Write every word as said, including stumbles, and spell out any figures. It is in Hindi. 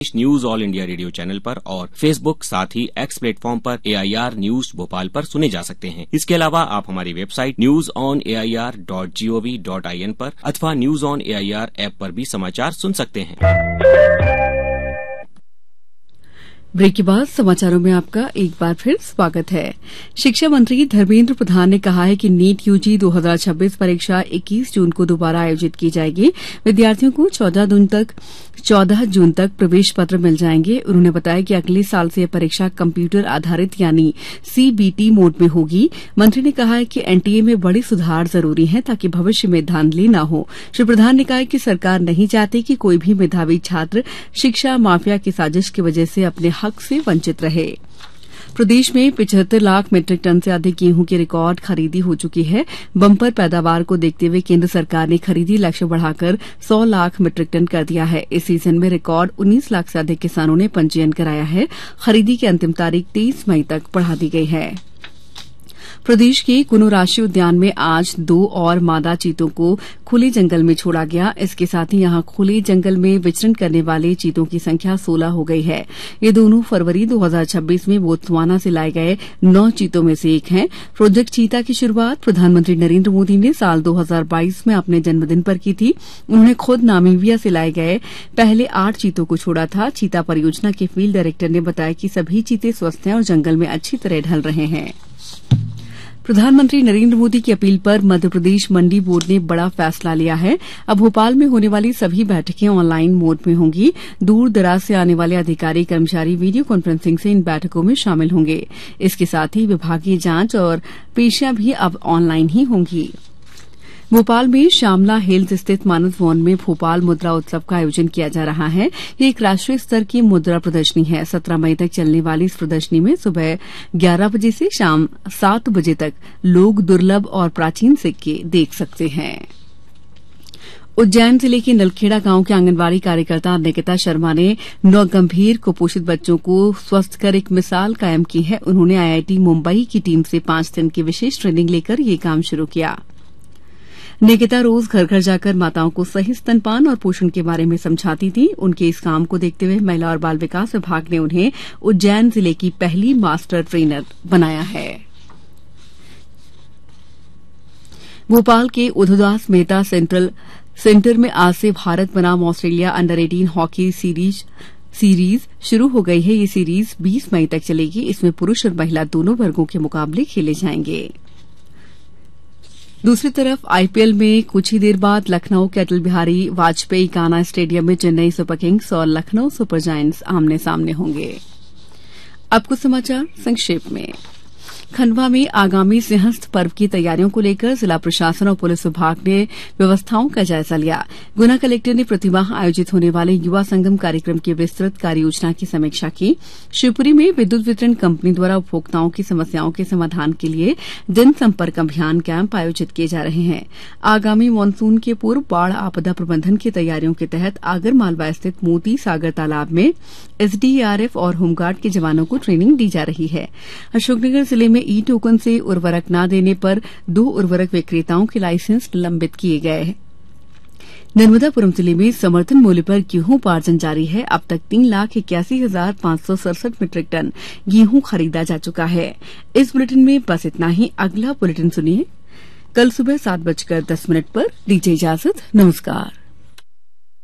News all India radio channel पर और फेसबुक साथ ही एक्स प्लेटफॉर्म पर ए आई आर न्यूज भोपाल पर सुने जा सकते हैं। इसके अलावा आप हमारी website news on A I R dot G O V dot I N पर अथवा news on A I R app पर भी समाचार सुन सकते हैं। ब्रेक के बाद समाचारों में आपका एक बार फिर स्वागत है। शिक्षा मंत्री धर्मेंद्र प्रधान ने कहा है कि नीट यूजी दो हज़ार छब्बीस परीक्षा इक्कीस जून को दोबारा आयोजित की जाएगी। विद्यार्थियों को चौदह जून तक चौदह जून तक प्रवेश पत्र मिल जाएंगे। उन्होंने बताया कि अगले साल से यह परीक्षा कंप्यूटर आधारित यानी सी बी टी मोड में होगी। मंत्री ने कहा है कि एन टी ए में बड़े सुधार जरूरी हैं ताकि भविष्य में धांधली न हो। श्री प्रधान ने कहा कि सरकार नहीं चाहती कि कोई भी मेधावी छात्र शिक्षा माफिया की साजिश की वजह से अपने हक से वंचित रहे। प्रदेश में पिचहत्तर लाख मीट्रिक टन से अधिक गेहूं की रिकॉर्ड खरीदी हो चुकी है। बम्पर पैदावार को देखते हुए केंद्र सरकार ने खरीदी लक्ष्य बढ़ाकर सौ लाख मीट्रिक टन कर दिया है। इस सीजन में रिकॉर्ड उन्नीस लाख से अधिक किसानों ने पंजीयन कराया है। खरीदी की अंतिम तारीख तेईस मई तक बढ़ा दी गई है। प्रदेश के कुनो राष्ट्रीय उद्यान में आज दो और मादा चीतों को खुले जंगल में छोड़ा गया। इसके साथ ही यहां खुले जंगल में विचरण करने वाले चीतों की संख्या सोलह हो गई है। ये दोनों फरवरी दो हज़ार छब्बीस में बोत्सवाना से लाए गए नौ चीतों में से एक हैं। प्रोजेक्ट चीता की शुरुआत प्रधानमंत्री नरेंद्र मोदी ने साल दो हज़ार बाईस में अपने जन्मदिन पर की थी। उन्होंने खुद नामीबिया से लाए गए पहले आठ चीतों को छोड़ा था। चीता परियोजना के फील्ड डायरेक्टर ने बताया कि सभी चीते स्वस्थ हैं और जंगल में अच्छी तरह ढल रहे हैं। प्रधानमंत्री नरेंद्र मोदी की अपील पर मध्यप्रदेश मंडी बोर्ड ने बड़ा फैसला लिया है। अब भोपाल में होने वाली सभी बैठकें ऑनलाइन मोड में होंगी। दूर दराज से आने वाले अधिकारी कर्मचारी वीडियो कॉन्फ्रेंसिंग से इन बैठकों में शामिल होंगे। इसके साथ ही विभागीय जांच और पेशियां भी अब ऑनलाइन ही होंगी। भोपाल में श्यामला हिल्स स्थित मानस भवन में भोपाल मुद्रा उत्सव का आयोजन किया जा रहा है। ये एक राष्ट्रीय स्तर की मुद्रा प्रदर्शनी है। सत्रह मई तक चलने वाली इस प्रदर्शनी में सुबह ग्यारह बजे से शाम सात बजे तक लोग दुर्लभ और प्राचीन सिक्के देख सकते हैं। उज्जैन जिले के नलखेड़ा गांव के आंगनबाड़ी कार्यकर्ता निकिता शर्मा ने नौ गंभीर कुपोषित बच्चों को स्वस्थ कर एक मिसाल कायम की है। उन्होंने आई आई टी मुंबई की टीम से पांच दिन की विशेष ट्रेनिंग लेकर ये काम शुरू किया। निकिता रोज घर घर जाकर माताओं को सही स्तनपान और पोषण के बारे में समझाती थी। उनके इस काम को देखते हुए महिला और बाल विकास विभाग ने उन्हें उज्जैन जिले की पहली मास्टर ट्रेनर बनाया है। भोपाल के उद्धवदास मेहता सेंट्रल सेंटर में आज से भारत बनाम ऑस्ट्रेलिया अंडर अठारह हॉकी सीरीज सीरीज शुरू हो गई है। ये सीरीज बीस मई तक चलेगी। इसमें पुरुष और महिला दोनों वर्गों के मुकाबले खेले जाएंगे। दूसरी तरफ आई पी एल में कुछ ही देर बाद लखनऊ के अटल बिहारी वाजपेयी काना स्टेडियम में चेन्नई सुपर किंग्स और लखनऊ सुपर जायंट्स आमने सामने होंगे। अब कुछ समाचार संक्षेप में। खंडवा में आगामी सिंहस्थ पर्व की तैयारियों को लेकर जिला प्रशासन और पुलिस विभाग ने व्यवस्थाओं का जायजा लिया। गुना कलेक्टर ने प्रतिमाह आयोजित होने वाले युवा संगम कार्यक्रम की विस्तृत कार्ययोजना की समीक्षा की। शिवपुरी में विद्युत वितरण कंपनी द्वारा उपभोक्ताओं की समस्याओं के समाधान के लिए जनसंपर्क अभियान कैंप आयोजित किए जा रहे हैं। आगामी मानसून के पूर्व बाढ़ आपदा प्रबंधन की तैयारियों के तहत आगरमालवा स्थित मोती सागर तालाब में S D A R F और होमगार्ड के जवानों को ट्रेनिंग दी जा रही है। अशोकनगर जिले में ई टोकन से उर्वरक न देने पर दो उर्वरक विक्रेताओं के लाइसेंस निलंबित किए गए हैं। नर्मदापुरम जिले में समर्थन मूल्य पर गेहूं उपार्जन जारी है। अब तक तीन लाख इक्यासी हजार पांच सौ सड़सठ मीट्रिक टन गेहूं खरीदा जा चुका है। इस बुलेटिन में बस इतना ही। अगला बुलेटिन सुनिए कल सुबह सात बजकर दस मिनट पर। दीजिए इजाजत। नमस्कार।